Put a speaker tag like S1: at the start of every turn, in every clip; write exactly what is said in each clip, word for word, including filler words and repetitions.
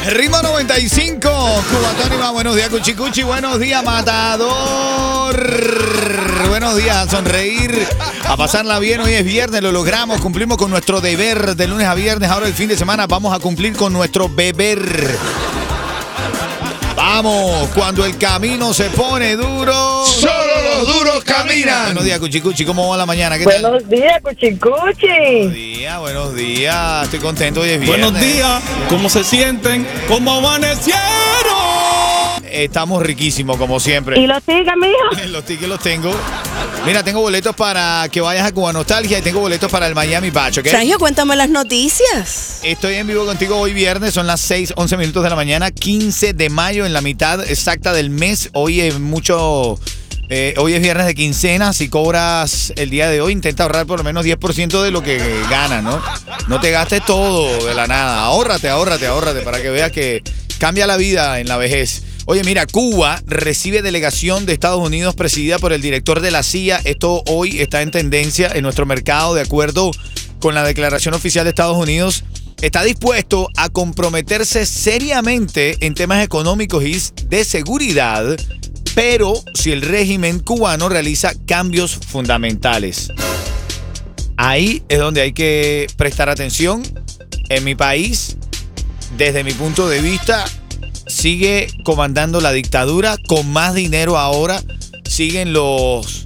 S1: Ritmo noventa y cinco, Cubatónima, buenos días, Cuchicuchi, buenos días, Matador. Buenos días, a sonreír, a pasarla bien. Hoy es viernes, lo logramos, cumplimos con nuestro deber de lunes a viernes. Ahora el fin de semana vamos a cumplir con nuestro beber. Vamos, cuando el camino se pone duro,
S2: solo los duros caminan.
S1: Buenos días, Cuchicuchi, ¿cómo va la mañana? ¿Qué tal?
S3: Buenos días, Cuchicuchi.
S1: Buenos días, buenos días. Estoy contento, hoy es viernes.
S4: Buenos días, ¿cómo se sienten? ¿Cómo amanecieron?
S1: Estamos riquísimos, como siempre.
S3: ¿Y los tickets, mijo?
S1: Los tickets los tengo. Mira, tengo boletos para que vayas a Cuba Nostalgia y tengo boletos para el Miami Bash, ¿ok?
S5: Sergio, cuéntame las noticias.
S1: Estoy en vivo contigo hoy viernes, son las seis, once minutos de la mañana, quince de mayo, en la mitad exacta del mes. Hoy es mucho... Eh, hoy es viernes de quincena. Si cobras el día de hoy, intenta ahorrar por lo menos diez por ciento de lo que ganas, ¿no? No te gastes todo de la nada. Ahórrate, ahórrate, ahórrate para que veas que cambia la vida en la vejez. Oye, mira, Cuba recibe delegación de Estados Unidos presidida por el director de la C I A. Esto hoy está en tendencia en nuestro mercado, de acuerdo con la declaración oficial de Estados Unidos. Está dispuesto a comprometerse seriamente en temas económicos y de seguridad, pero si el régimen cubano realiza cambios fundamentales. Ahí es donde hay que prestar atención. En mi país, desde mi punto de vista, sigue comandando la dictadura con más dinero ahora. Siguen los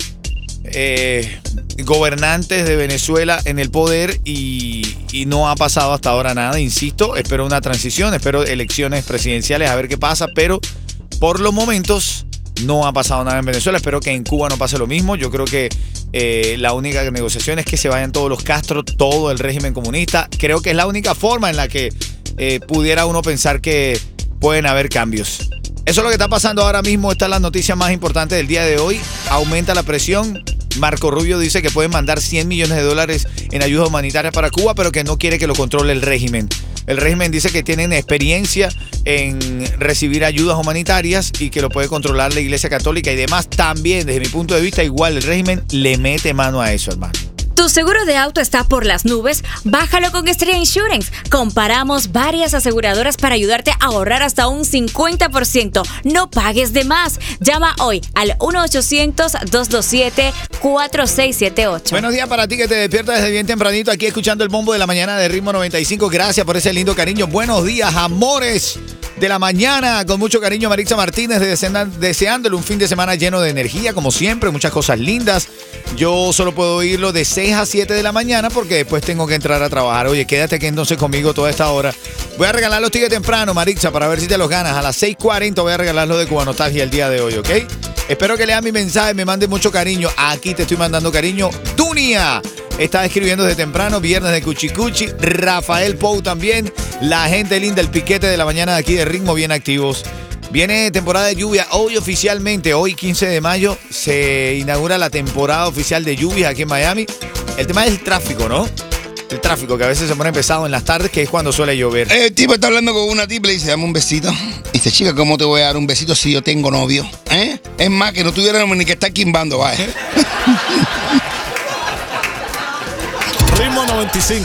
S1: eh, gobernantes de Venezuela en el poder y, y no ha pasado hasta ahora nada. Insisto, espero una transición, espero elecciones presidenciales, a ver qué pasa, pero por los momentos no ha pasado nada en Venezuela. Espero que en Cuba no pase lo mismo. Yo creo que eh, la única negociación es que se vayan todos los Castro, todo el régimen comunista. Creo que es la única forma en la que eh, pudiera uno pensar que pueden haber cambios. Eso es lo que está pasando ahora mismo. Esta es la noticia más importante del día de hoy. Aumenta la presión. Marco Rubio dice que pueden mandar cien millones de dólares en ayuda humanitaria para Cuba, pero que no quiere que lo controle el régimen. El régimen dice que tienen experiencia en recibir ayudas humanitarias y que lo puede controlar la Iglesia Católica y demás. También, desde mi punto de vista, igual el régimen le mete mano a eso, hermano.
S6: ¿Tu seguro de auto está por las nubes? Bájalo con Estrella Insurance. Comparamos varias aseguradoras para ayudarte a ahorrar hasta un cincuenta por ciento. No pagues de más. Llama hoy al uno ochocientos, dos dos siete, cuatro seis siete ocho.
S1: Buenos días para ti que te despiertas desde bien tempranito aquí escuchando el bombo de la mañana de Ritmo noventa y cinco. Gracias por ese lindo cariño. Buenos días, amores de la mañana. Con mucho cariño, Maritza Martínez, deseándole un fin de semana lleno de energía, como siempre, muchas cosas lindas. Yo solo puedo oírlo de seis a siete de la mañana porque después tengo que entrar a trabajar. Oye, quédate aquí entonces conmigo toda esta hora. Voy a regalar los tickets temprano, Maritza, para ver si te los ganas. A las seis cuarenta voy a regalar los de Cuba Nostalgia el día de hoy, ¿ok? Espero que lean mi mensaje, me manden mucho cariño. Aquí te estoy mandando cariño. Dunia está escribiendo desde temprano, viernes de Cuchicuchi. Rafael Pou también. La gente linda, el piquete de la mañana de aquí de Ritmo, bien activos. Viene temporada de lluvia. Hoy oficialmente, hoy quince de mayo, se inaugura la temporada oficial de lluvias aquí en Miami. El tema es el tráfico, ¿no? El tráfico que a veces se pone pesado en las tardes, que es cuando suele llover.
S2: El tipo está hablando con una tipa y le dice, dame un besito. Y dice, chica, ¿cómo te voy a dar un besito si yo tengo novio? ¿Eh? Es más, que no tuviéramos ni que estar quimbando, vaya.
S4: Ritmo noventa y cinco.